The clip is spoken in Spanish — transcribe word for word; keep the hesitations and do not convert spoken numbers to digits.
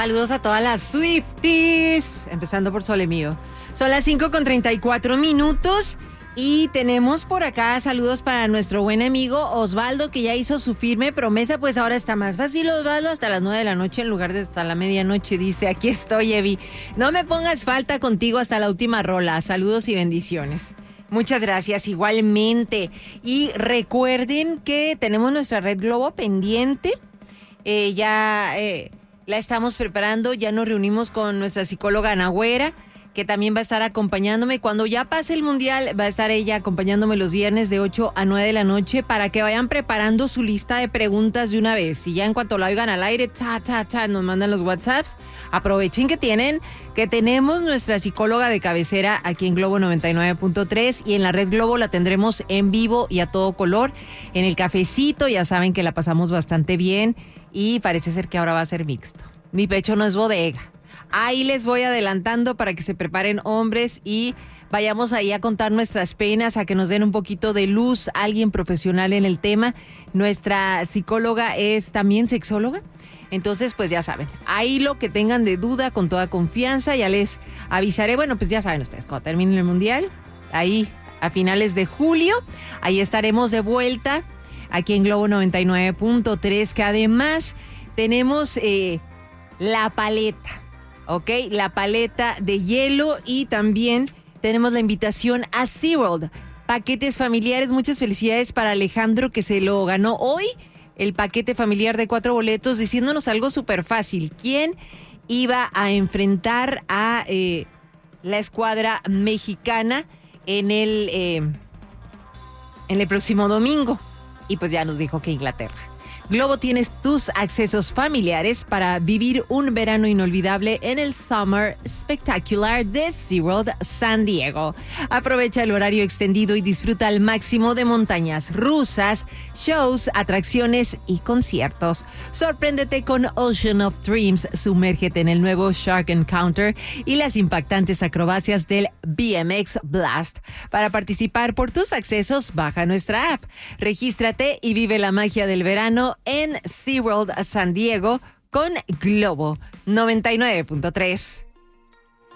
Saludos a todas las Swifties, empezando por Sole Mío. Son las cinco con treinta y cuatro minutos y tenemos por acá saludos para nuestro buen amigo Osvaldo, que ya hizo su firme promesa. Pues ahora está más fácil, Osvaldo, hasta las nueve de la noche en lugar de hasta la medianoche. Dice, aquí estoy, Evi. No me pongas falta contigo hasta la última rola. Saludos y bendiciones. Muchas gracias, igualmente. Y recuerden que tenemos nuestra Red Globo pendiente. Eh, ya eh, la estamos preparando, ya nos reunimos con nuestra psicóloga Anagüera, que también va a estar acompañándome. Cuando ya pase el mundial, va a estar ella acompañándome los viernes de ocho a nueve de la noche para que vayan preparando su lista de preguntas de una vez. Y ya en cuanto la oigan al aire, ta, ta, ta, nos mandan los WhatsApps. Aprovechen que tienen, que tenemos nuestra psicóloga de cabecera aquí en Globo noventa y nueve punto tres y en la Red Globo la tendremos en vivo y a todo color. En el cafecito, ya saben que la pasamos bastante bien y parece ser que ahora va a ser mixto. Mi pecho no es bodega. Ahí les voy adelantando para que se preparen, hombres, y vayamos ahí a contar nuestras penas, a que nos den un poquito de luz, alguien profesional en el tema. Nuestra psicóloga es también sexóloga, entonces pues ya saben, ahí lo que tengan de duda con toda confianza, ya les avisaré. Bueno, pues ya saben ustedes, cuando termine el mundial, ahí a finales de julio, ahí estaremos de vuelta aquí en Globo noventa y nueve punto tres, que además tenemos eh, la paleta. Ok, la paleta de hielo, y también tenemos la invitación a SeaWorld. Paquetes familiares, muchas felicidades para Alejandro, que se lo ganó hoy, el paquete familiar de cuatro boletos, diciéndonos algo súper fácil. ¿Quién iba a enfrentar a eh, la escuadra mexicana en el, eh, en el próximo domingo? Y pues ya nos dijo que Inglaterra. Globo tienes tus accesos familiares para vivir un verano inolvidable en el Summer Spectacular de SeaWorld San Diego. Aprovecha el horario extendido y disfruta al máximo de montañas rusas, shows, atracciones y conciertos. Sorpréndete con Ocean of Dreams, sumérgete en el nuevo Shark Encounter y las impactantes acrobacias del B M X Blast. Para participar por tus accesos, baja nuestra app, regístrate y vive la magia del verano en SeaWorld San Diego con Globo noventa y nueve punto tres.